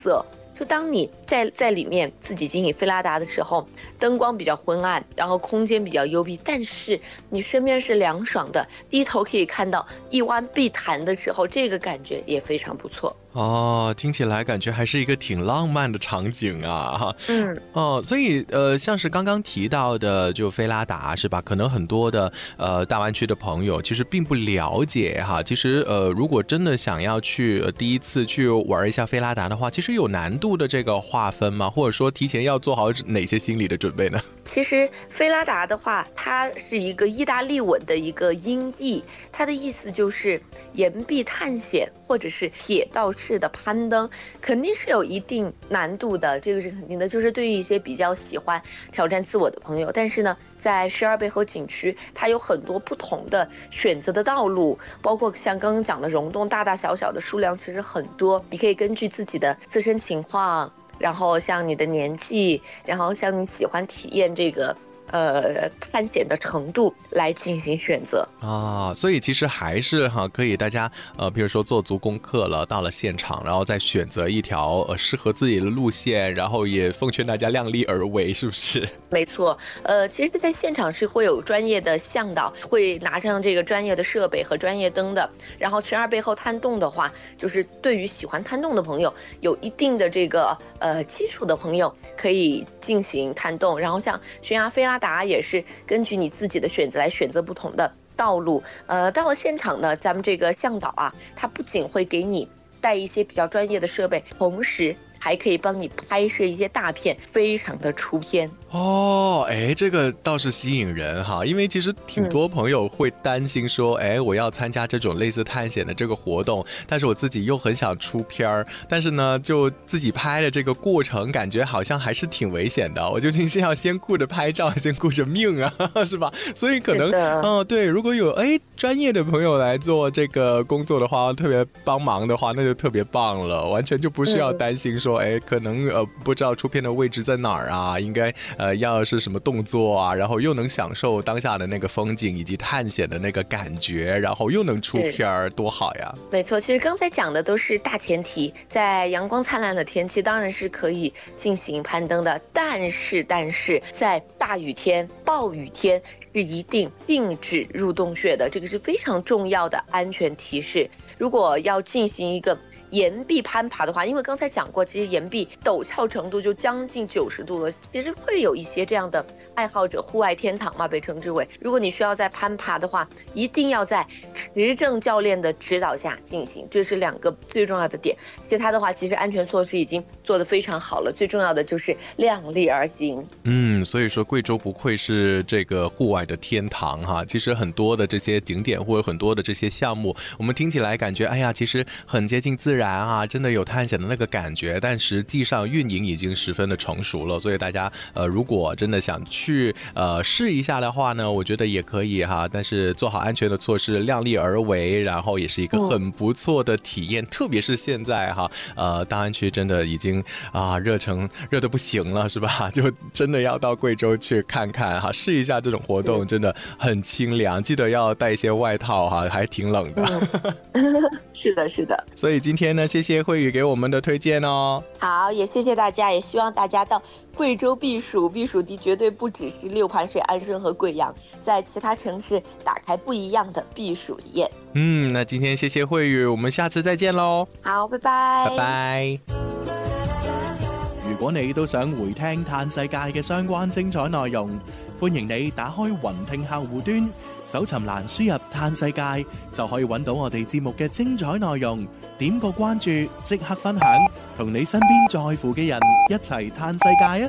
色。就当你在里面自己经营菲拉达的时候，灯光比较昏暗，然后空间比较幽闭，但是你身边是凉爽的，低头可以看到一湾碧潭的时候，这个感觉也非常不错。 哦，听起来感觉还是一个挺浪漫的场景啊。哦，所以像是刚刚提到的就菲拉达是吧，可能很多的大湾区的朋友其实并不了解哈。其实如果真的想要去第一次去玩一下菲拉达的话，其实有难度的这个划分吗？或者说提前要做好哪些心理的准备呢？ 其实菲拉达的话，它是一个意大利文的一个音译，它的意思就是岩壁探险或者是铁道式的攀登，肯定是有一定难度的，这个是肯定的。就是对于一些比较喜欢挑战自我的朋友，但是呢，在12背后景区，它有很多不同的选择的道路，包括像刚刚讲的溶洞，大大小小的数量其实很多，你可以根据自己的自身情况。然后像你的年纪，然后像你喜欢体验这个探险的程度来进行选择啊，所以其实还是可以大家比如说做足功课了，到了现场，然后再选择一条适合自己的路线，然后也奉劝大家量力而为，是不是？ 没错，其实在现场是会有专业的向导，会拿上这个专业的设备和专业灯的。然后全2背后探洞的话，就是对于喜欢探洞的朋友，有一定的这个基础的朋友可以进行探洞。然后像悬崖菲拉达也是根据你自己的选择来选择不同的道路。到了现场呢，咱们这个向导啊，他不仅会给你带一些比较专业的设备，同时还可以帮你拍摄一些大片，非常的出片。 哦，哎，这个倒是吸引人哈，因为其实挺多朋友会担心说，哎，我要参加这种类似探险的这个活动，但是我自己又很想出片儿，但是呢，就自己拍的这个过程，感觉好像还是挺危险的。我究竟是要先顾着拍照，先顾着命啊，是吧？所以可能，对，如果有专业的朋友来做这个工作的话，特别帮忙的话，那就特别棒了，完全就不需要担心说，可能不知道出片的位置在哪儿啊，应该。要是什么动作啊，然后又能享受当下的那个风景以及探险的那个感觉，然后又能出片儿，多好呀！ 没错，其实刚才讲的都是大前提，在阳光灿烂的天气当然是可以进行攀登的，但是在大雨天、暴雨天是一定禁止入洞穴的，这个是非常重要的安全提示。如果要进行一个岩壁攀爬的话，因为刚才讲过，其实岩壁陡峭程度就将近90度了，其实会有一些这样的爱好者，户外天堂嘛，被称之为。如果你需要在攀爬的话，一定要在持证教练的指导下进行，这是2个最重要的点。其他的话，其实安全措施已经做得非常好了，最重要的就是量力而行。 所以说贵州不愧是这个户外的天堂哈。其实很多的这些景点或者很多的这些项目，我们听起来感觉哎呀，其实很接近自然啊，真的有探险的那个感觉，但实际上运营已经十分的成熟了。所以大家如果真的想去试一下的话呢，我觉得也可以哈，但是做好安全的措施，量力而为，然后也是一个很不错的体验。特别是现在哈，大安区真的已经热得不行了，是吧？就真的要到贵州去看看哈，试一下这种活动，真的很清凉，记得要带一些外套哈，还挺冷的。 是的，是的。 所以今天呢，谢谢慧宇给我们的推荐哦。 好，也谢谢大家，也希望大家到贵州避暑，避暑地绝对不只是六盘水、安顺和贵阳，在其他城市打开不一样的避暑体验。 那今天谢谢慧宇，我们下次再見咯。 好，拜拜。 拜拜。 如果你都想回聽嘆世界嘅相關精彩內容，歡迎你打開雲聽客戶端，搜尋欄輸入嘆世界，就可以揾到我哋節目嘅精彩內容。點個關注，即刻分享，同你身邊在乎嘅人一齊嘆世界啊！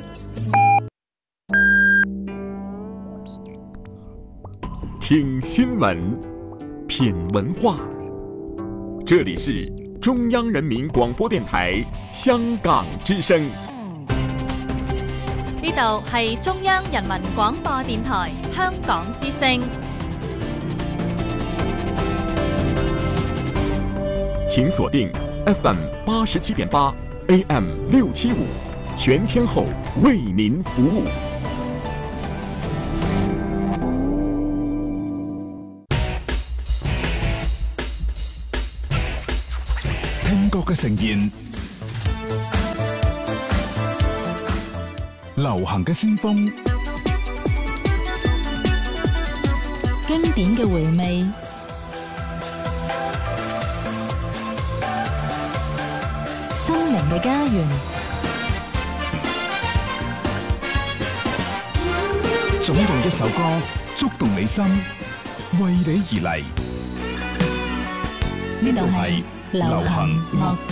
听新闻，品文化，这里是中央人民广播電台香港之聲。 呢度係中央人民廣播電台香港之聲。 請鎖定 FM 87.8 AM 675，全天候為您服務。聽覺嘅呈現， 流行嘅先鋒， 經典嘅回味，心靈嘅家園。 總有一首歌觸動你心，為你而嚟。 呢度係流行樂